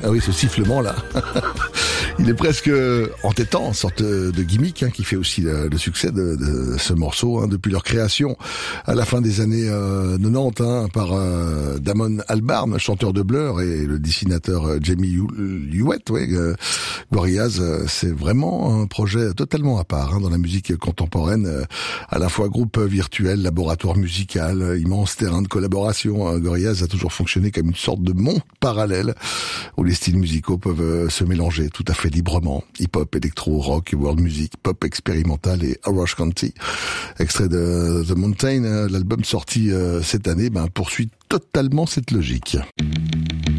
Ah oui, ce sifflement-là. Il est presque entêtant, sorte de gimmick qui fait aussi le succès de ce morceau depuis leur création à la fin des années 90 par Damon Albarn, chanteur de Blur, et le dessinateur Jamie Hewitt. Gorillaz, c'est vraiment un projet totalement à part dans la musique contemporaine, à la fois groupe virtuel, laboratoire musical, immense terrain de collaboration. Gorillaz a toujours fonctionné comme une sorte de monde parallèle où les styles musicaux peuvent se mélanger tout à fait librement. Hip-hop, électro, rock, world music, pop expérimental et Orange County. Extrait de The Mountain, l'album sorti cette année, poursuit totalement cette logique.